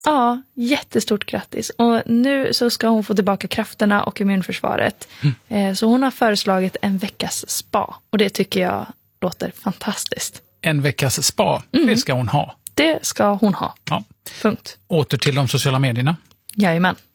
Ja, jättestort grattis. Och nu så ska hon få tillbaka krafterna och immunförsvaret. Så hon har föreslagit en veckas spa. Och det tycker jag låter fantastiskt. En veckas spa, det ska hon ha. Det ska hon ha. Ja. Punkt. Åter till de sociala medierna. Jajamän.